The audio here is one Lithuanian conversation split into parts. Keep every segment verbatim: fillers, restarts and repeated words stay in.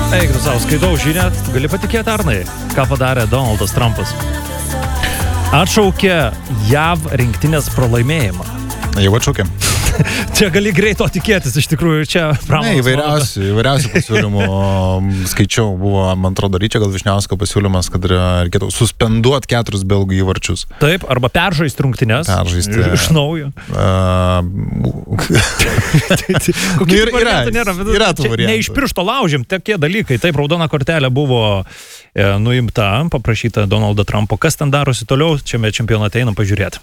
Eik, tu savo, skaitau žinią, gali patikėti, Arnai, ką padarė Donaldas Trumpas. Atšaukė J A V rinktinės pralaimėjimą. Jau atšaukė. Čia gali greito tikėtis, iš tikrųjų, čia pramonas. Ne, įvairiausių, įvairiausių pasiūlymų skaičiau, buvo, man atrodo, Ryčio gal Višniausko pasiūlymas, kad reikėtų suspenduoti keturis belgų įvarčius. Taip, arba peržaisti rungtynes. Peržaisti. Iš naujo. Uh, ir, yra, yra tų variantų. Ne iš piršto laužim, tokie dalykai. Taip, raudona kortelė buvo e, nuimta, paprašyta Donaldo Trumpo. Kas ten darosi toliau, šiame čempionate einam pažiūrėti.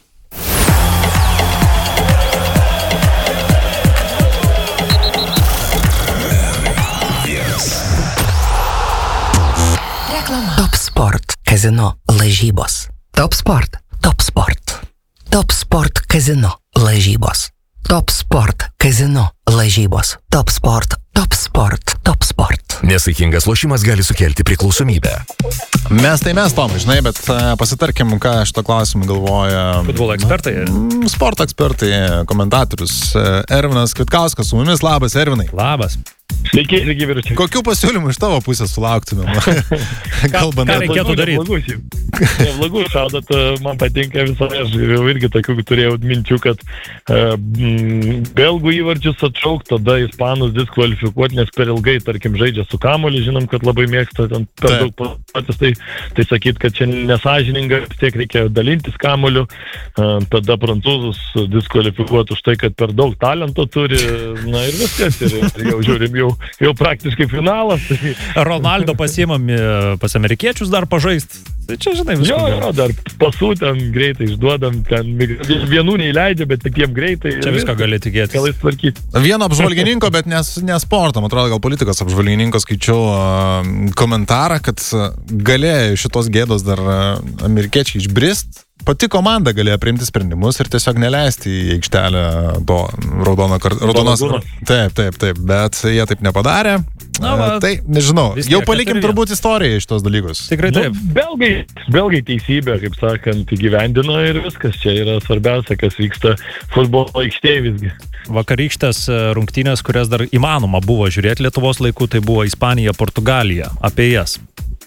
Top Sport Kazino lažybos. Top Sport, Top Sport. Top Sport Kazino lažybos. Top Sport Kazino lažybos. Top Sport, Top Sport, Top Sport. Nesaikingas lošimas gali sukelti priklausomybę. Mes tai mes, Tomai, žinai, bet pasitarkim, ką šito klausimu galvoja futbolo ekspertai. Sporto ekspertai, komentatorius. Ervinas Kvitkauskas su mumis. Labas, Ervinai. Labas. Sveiki, sveiki, vyručiai. Kokių pasiūlymų iš tavo pusės sulauktumėm? Kalbant, ką reikėtų daryti? Nevlagų šaudat, man patinka visai, aš jau irgi tokių turėjau minčių, kad uh, belgų įvarčius atšaukt, tada ispanus diskvalifikuoti, nes per ilgai, tarkim, žaidžia su kamuoliu, žinom, kad labai mėgsta ten per daug patys, tai, tai sakyt, kad čia nesažininga, tiek reikia dalintis kamuoliu, uh, tada prancūzus diskvalifikuoti už tai, kad per daug talento turi, na ir viskas, ir, ir jau žiūrim, jau jau praktiškai finalas. Ronaldo pasiimami pas amerikiečius dar pažaist. Tai čia, žinai, viską. Jo, jo, dar pasų ten greitai išduodam, ten vienų neįleidžia, bet tik jiem greitai. Čia viską gali tikėtis. Galais tvarkyti. Vieno apžvalgininko, bet nes, ne sporto, man atrodo, gal politikos apžvalgininko skaičiau uh, komentarą, kad galėjo šitos gėdos dar uh, amerikiečiai išbrist. Pati komanda galėjo priimti sprendimus ir tiesiog neleisti į aikštelę to raudono, raudonos. Taip, taip, taip, bet jie taip nepadarė. Na, va, tai, nežinau, jau palikim turbūt istoriją iš tos dalykus. Tikrai taip. Nu, belgai, belgai teisybė, kaip sakant, įgyvendino ir viskas. Čia yra svarbiausia, kas vyksta futbolo aikštėje visgi. Vakarykštės rungtynės, kurias dar įmanoma buvo žiūrėti Lietuvos laiku, tai buvo Ispanija, Portugalija. Apie jas.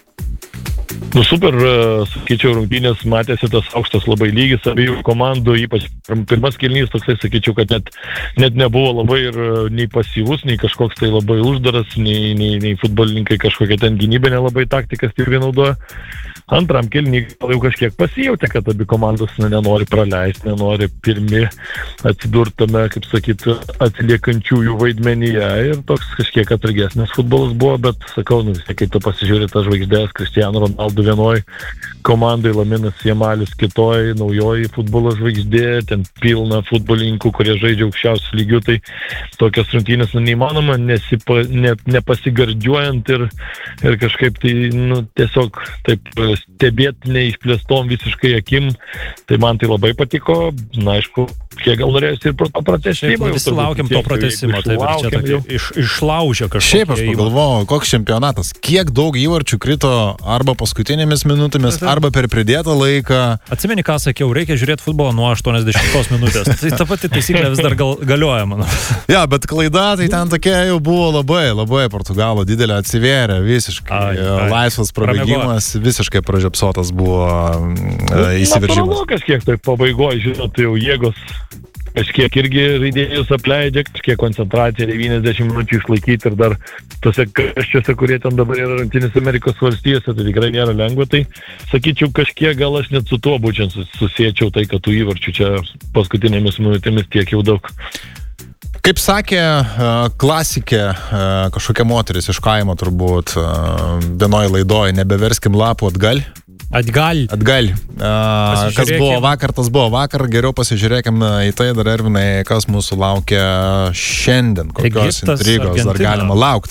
Nu, super, sakyčiau, rungtynės matėsi tas aukštas labai lygis abiejų komandų, ypač pirmas kėlinys toksai, sakyčiau, kad net, net nebuvo labai ir nei pasyvus, nei kažkoks tai labai uždaras, nei, nei, nei futbolininkai kažkokia ten gynybinė labai taktika stipriai naudoja. Antram kėlinį jau kažkiek pasijautė, kad abi komandos nenori praleisti, nenori pirmi atsidurtame, kaip sakyt, atsiliekančiųjų vaidmenyje ir toks kažkiek atsargesnis futbolas buvo, bet sakau, nu vis tiek, kai tu pasižiūrė tas žvaigždės, Cristiano Ronaldo vienoj komandai, Laminas Jamalis kitoj, naujoji futbolo žvaigždė, ten pilna futbolininkų, kurie žaidžia aukščiausių lygių, tai tokios rungtynės nu, neįmanoma, nesipa, ne, nepasigardžiuojant ir, ir kažkaip tai, nu, tiesiog taip stebėti neišplėstom visiškai akim, tai man tai labai patiko, na aišku, kiek gal norėjusi ir pro to pratęsimo. Visi laukiam to pratęsimo, tai čia tokia iš, išlaužia kažkokia. Šiaip aš pagalvojau, koks čempionatas, kiek daug įvarčių krito arba paskutinėmis minutėmis, arba per pridėtą laiką. Atsimeni, ką sakiau, reikia žiūrėti futbolą nuo aštuoniasdešimtos minutės. Tai ta pati taisyklė vis dar gal, galioja, manau. Ja, bet klaida, tai ten tokia jau buvo labai, labai Portugalo didelė, atsivėrė visiškai. Ai, ai, laisvas prabėgimas, visiškai pražiopsotas buvo e, įsiveržimas. Natūralu kažkiek tai pabaigoje, žinot, jau jėgos kažkiek irgi žaidėjus apleidžia, kažkiek koncentraciją devyniasdešimt minučių išlaikyti ir dar tose karščiuose, kurie ten dabar yra Jungtinėse Amerikos valstijose, tai tikrai nėra lengva. Tai sakyčiau, kažkiek gal aš net su tuo būčiau susiečiau tai, kad tų įvarčių čia paskutinėmis minutėmis tiek jau daug. Kaip sakė klasikė, kažkokia moteris iš kaimo turbūt vienoje laidoje, nebeverskim lapų atgal. Atgal. Atgal. A, kas buvo vakar, tas buvo vakar. Geriau pasižiūrėkime į tai dar, Ervinai, kas mūsų laukia šiandien. Kokios Egiptas, intrigos Argentina. dar galima laukti.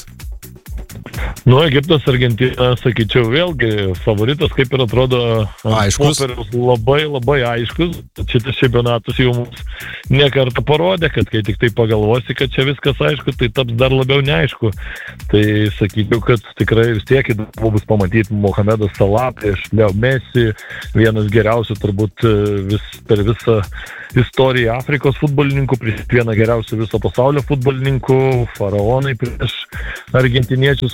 Nu, Egiptas, Argentina, sakyčiau, vėlgi favoritas, kaip ir atrodo, aiškus. Labai, labai aiškus. Šitas čempionatas jau mums nekartą parodė, kad kai tik tai pagalvosi, kad čia viskas aišku, tai taps dar labiau neaišku. Tai sakyčiau, kad tikrai vis tiek įdomu bus pamatyti Mohamedas Salah prieš Leo Messi, vienas geriausių turbūt vis, per visą istoriją Afrikos futbolininkų, prieš vieną geriausių viso pasaulio futbolininkų, faraonai prieš argentiniečius, kurie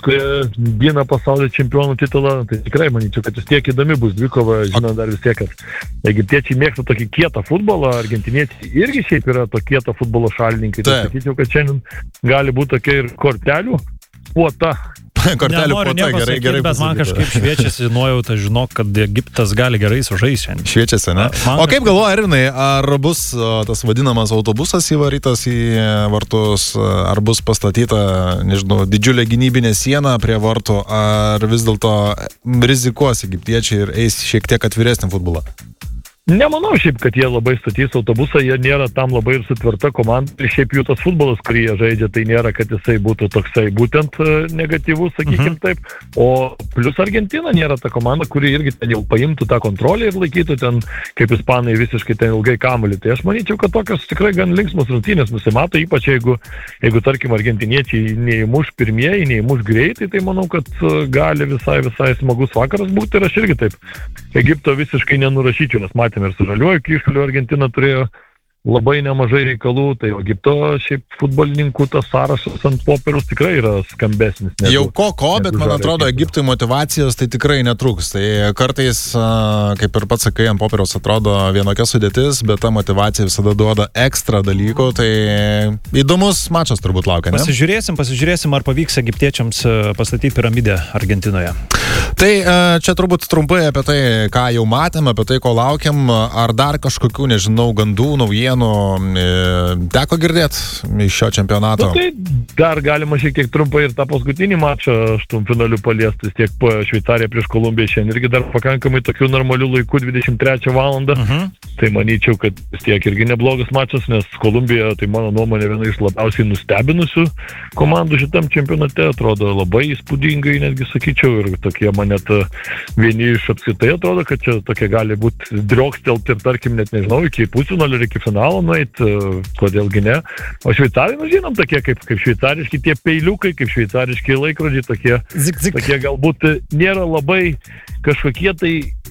gina pasaulio čempionų titulą, tai tikrai manyčiau, kad vis tiek įdomi bus dvikova, žinant dar vis tiek, kad egiptiečiai mėgsta tokį kietą futbolą, argentiniečiai irgi šiaip yra to kieto futbolo šalininkai, tai sakyčiau, kad šiandien gali būti tokia ir kortelių puota. Kortelių puota, gerai, gerai. Bet man kažkaip šviečiasi nuojauta, žinok, kad Egiptas gali gerai sužaisti šiandien. Šviečiasi, ne? Man o kaip galvoja, Ervinai, ar bus tas vadinamas autobusas įvarytas į vartus, ar bus pastatyta, nežinau, didžiulė gynybinė siena prie vartų, ar vis dėlto rizikuos egiptiečiai ir eis šiek tiek atviresnį futbolą? Nemanau šiaip, kad jie labai statys autobusą, jie nėra tam labai ir sutvirta komanda. Ir šiaip jų tas futbolas, kurį jie žaidžia, tai nėra, kad jisai būtų toksai būtent negatyvus, sakykim, mhm. taip. O plus Argentina nėra ta komanda, kuri irgi ten jau paimtų tą kontrolę ir laikytų ten, kaip ispanai, visiškai ten ilgai kamuolį. Tai aš manyčiau, kad tokios tikrai gan linksmos rungtynės nusimato, ypač jeigu, jeigu tarkim, argentiniečiai neįmuš pirmieji, neįmuš greitai, tai manau, kad gali visai, visai smagus vakaras būti. Ir aš irgi taip Egipto visiškai nenurašyčiau, nes matėme ir su žaliuoju kryžkaliu Argentina turėjo labai nemažai reikalų, tai Egipto šiaip futbolininkų tas sąrašas ant popieriaus tikrai yra skambesnis. Negu, jau ko, ko, bet man atrodo, Egiptui motyvacijos tai tikrai netruks. Tai kartais, kaip ir pats sakai, ant popieriaus atrodo vienokia sudėtis, bet ta motyvacija visada duoda ekstra dalykų, tai įdomus mačas turbūt laukia, ne? Pasižiūrėsim, pasižiūrėsim, ar pavyks egiptiečiams pastatyti piramidę Argentinoje. Tai čia turbūt trumpai apie tai, ką jau matėm, apie tai, ko laukiam, ar dar kažkokių, nežinau, gandų, naujienų teko girdėti iš šio čempionato? Nu, tai dar galima šiek tiek trumpai ir tą paskutinį mačą aštuntfinalių paliestis tiek po Šveicariją prieš Kolumbiją. Šiandien irgi dar pakankamai tokių normalių laikų dvidešimt trečią valandą. Uh-huh. Tai manyčiau, kad vis tiek irgi neblogas mačas, nes Kolumbija, tai mano nuomonė, viena iš labiausiai nustebinusių komandų šitam čempionate. Atrodo labai įspūdingai, netgi sakyčiau, ir tokie man net vieni iš apskritai atrodo, kad čia tokie gali būti driokstelt ir tarkim net nežinau, iki pusfinalio ir iki finalo nueit, kodėlgi ne. O šveicarai, nu žinom, tokie kaip, kaip šveicariški tie peiliukai, kaip šveicariški laikrodžiai, tokie, zik, zik. Tokie galbūt nėra labai kažkokie tai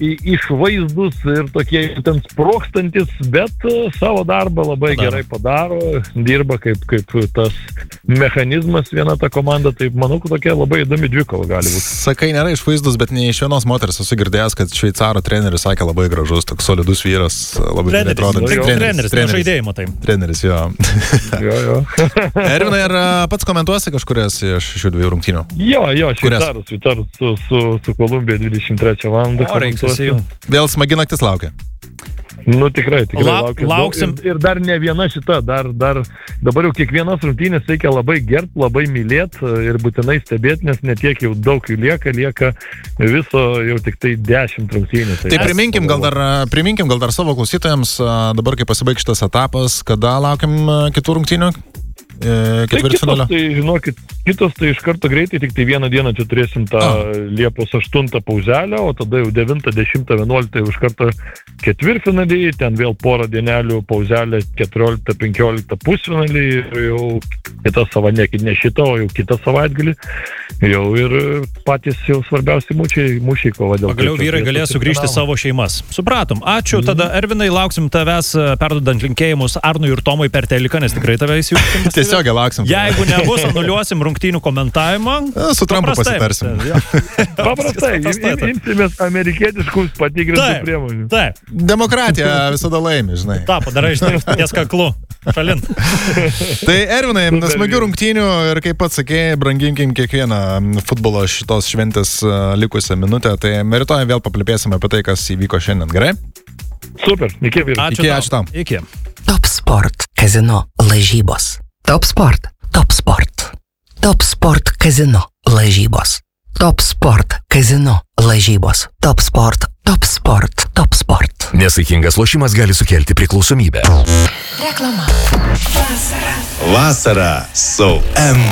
išvaizdus ir tokie ten sprokstantis, bet savo darbą labai padaro. Gerai padaro, dirba kaip, kaip tas mechanizmas viena ta komanda, tai manau, kad tokia labai įdomi dvikova gali būti. Sakai, nėra išvaizdus, bet ne iš vienos moters esu girdėjęs, kad šveicaro treneris sakė labai gražus, toks solidus vyras, labai treneris, atrodo. Treneris, treneris, treneris, žaidėjimo tai. Treneris, jo. jo, jo. Ervinai, ar pats komentuosi kažkurias iš šių dviejų rungtynių? Jo, jo, šveicarus, šveicarus su, su, su Kolumbija dvidešimt trečią valandą. O, reiksiu jau. Vėl smagi naktis laukia. Nu, tikrai, tikrai La, laukiam. Lauksim. Ir, ir dar ne viena šita, dar, dar, dabar jau kiekvienas rungtynės reikia labai gert, labai mylėt ir būtinai stebėti, nes netiek jau daug jų lieka, lieka viso jau tik tai dešimt rungtynės. Tai, tai priminkim gal, dar, priminkim gal dar savo klausytojams, dabar kai pasibaigs šitas etapas, kada laukiam kitų rungtynių? Ketvirtfinalio. Tai, tai žinokit, kitos tai iš karto greitai, tik tai vieną dieną čia turėsim tą ah. Liepos aštuntą pauzelę, o tada jau devintą, dešimtą, vienuoliktą jau iš karto ketvirtfinalį, ten vėl porą dienelių pauzelę, keturioliktą, penkioliktą pusfinalį ir jau kitą savaitę, ne šitą, o jau kitą savaitgalį, jau ir patys jau svarbiausi mūšiai, mūšiai kova dėl. Pagaliau vyrai galės sugrįžti savo šeimas. Supratom. Ačiū, mm. tada Ervinai, lauksim tavęs perdodant linkėjimus Arnui ir Tomui per teliką, nes tikrai tave įsijungsim. Tiesiog lauksim. Jeigu nebus, anuliuosim rungtynių komentavimą. Su Trumpu pasitarsim. Paprastai, imsimės amerikietiškus patikrintų priemonių. Taip. Demokratija visada laimi, žinai. Ta, padarai ties kaklu. Šalin. Tai Ervinai, smagių rungtynių ir kaip pats sakėjai, branginkim kiekvieną futbolo šitos šventės likusią minutę. Tai rytoj vėl paplipėsime apie tai, kas įvyko šiandien. Gerai? Super. Iki vyrai. Ačiū, ačiū tam. Iki. Top Sport Kazino lažybos. Top Sport. Top Sport. Top Sport Kazino lažybos. Top Sport Kazino lažybos. Top Sport. Top Sport. Top Sport. Nesaikingas lošimas gali sukelti priklausomybę. Reklama. Vasara su M